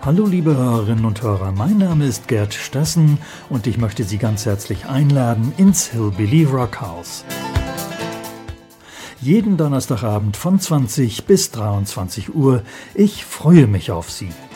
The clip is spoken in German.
Hallo liebe Hörerinnen und Hörer, mein Name ist Gerd Stessen und ich möchte Sie ganz herzlich einladen ins Hillbilly Rockhouse. Jeden Donnerstagabend von 20 bis 23 Uhr. Ich freue mich auf Sie.